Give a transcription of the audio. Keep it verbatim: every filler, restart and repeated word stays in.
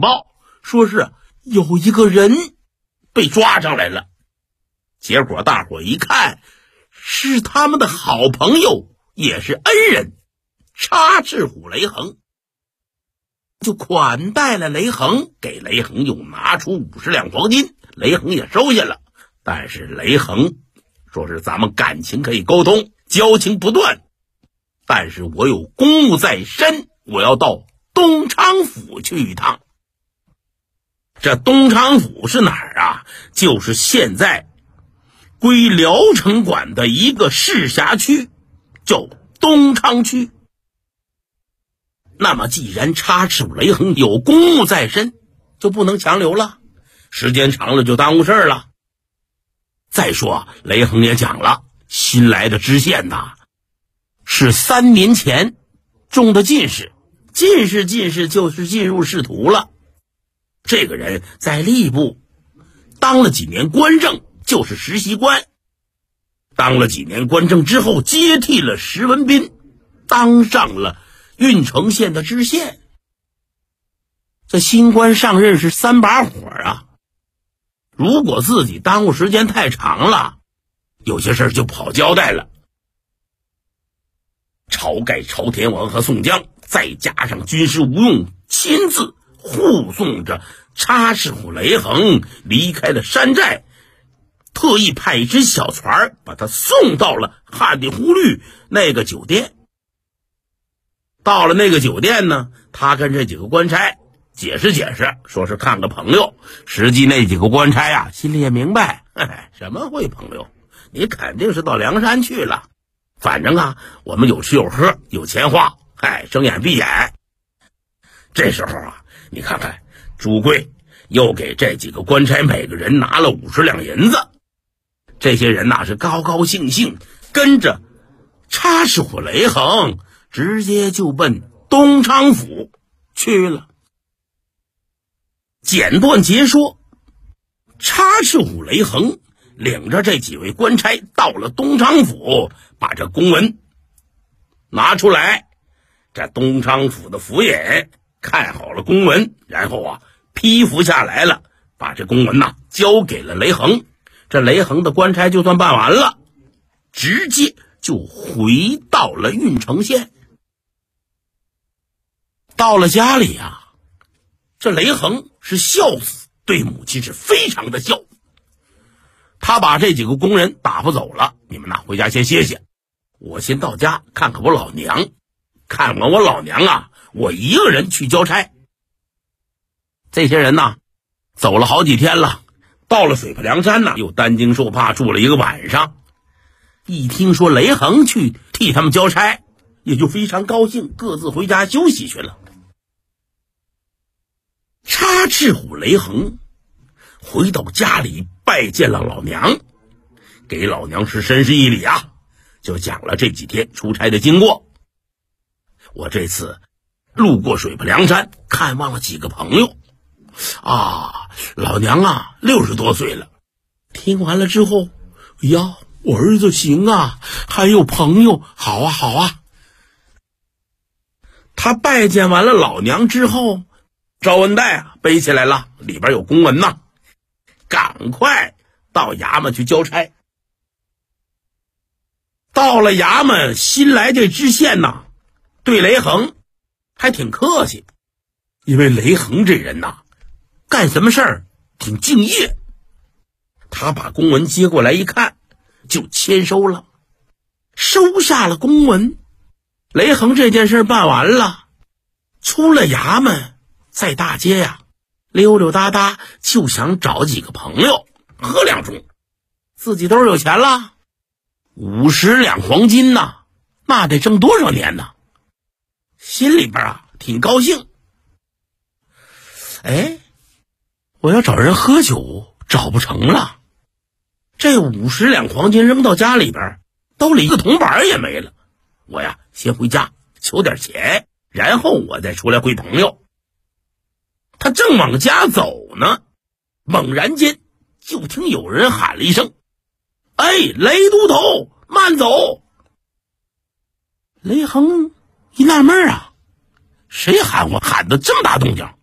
报，说是有一个人被抓上来了。结果大伙一看，是他们的好朋友，也是恩人插翅虎雷横，就款待了雷横，给雷横又拿出五十两黄金，雷横也收下了。但是雷横说是咱们感情可以沟通，交情不断，但是我有公务在身，我要到东昌府去一趟。这东昌府是哪儿啊？就是现在归聊城管的一个市辖区，叫东昌区。那么既然插翅虎雷横有公务在身，就不能强留了，时间长了就耽误事儿了。再说雷横也讲了，新来的知县呐，是三年前中的进士，进士进士就是进入仕途了。这个人在吏部当了几年官正，就是实习官，当了几年官正之后，接替了石文斌，当上了郓城县的知县。这新官上任是三把火啊，如果自己耽误时间太长了，有些事就不好交代了。晁盖、朝天王和宋江，再加上军师吴用亲自护送着插翅虎雷横离开了山寨，特意派一只小船把他送到了汉地忽律那个酒店。到了那个酒店呢，他跟这几个官差解释解释，说是看个朋友。实际那几个官差啊，心里也明白，哎，什么会朋友，你肯定是到梁山去了。反正啊，我们有吃有喝，有钱花，哎，睁眼闭眼。这时候啊，你看看朱贵又给这几个官差每个人拿了五十两银子。这些人呐是高高兴兴跟着插翅虎雷横直接就奔东昌府去了。简短截说，插翅虎雷横领着这几位官差到了东昌府，把这公文拿出来。这东昌府的府尹看好了公文，然后啊批复下来了，把这公文呐交给了雷横。这雷横的官差就算办完了，直接就回到了郓城县。到了家里啊，这雷横是孝子，对母亲是非常的孝。他把这几个工人打发走了，你们呐回家先歇歇，我先到家看看我老娘，看完我老娘啊，我一个人去交差。这些人呐走了好几天了，到了水泊梁山呢，又担惊受怕住了一个晚上。一听说雷横去替他们交差，也就非常高兴，各自回家休息去了。插翅虎雷横回到家里拜见了老娘，给老娘是深施一礼啊，就讲了这几天出差的经过。我这次路过水泊梁山，看望了几个朋友啊，老娘啊六十多岁了。听完了之后，哎呀，我儿子行啊，还有朋友，好啊好啊。他拜见完了老娘之后，招恩袋啊背起来了，里边有公文呐，赶快到衙门去交差。到了衙门，新来这知县呐对雷横还挺客气，因为雷横这人呐干什么事儿挺敬业。他把公文接过来一看，就签收了，收下了公文。雷横这件事办完了，出了衙门，在大街呀溜溜达达，就想找几个朋友喝两盅。自己兜有钱了，五十两黄金呐，那得挣多少年呢？心里边啊挺高兴。哎，我要找人喝酒找不成了，这五十两黄金扔到家里边，兜里一个铜板也没了。我呀先回家求点钱，然后我再出来会朋友。他正往家走呢，猛然间就听有人喊了一声：哎，雷都头，慢走！雷横一纳闷啊，谁喊我喊的这么大动静？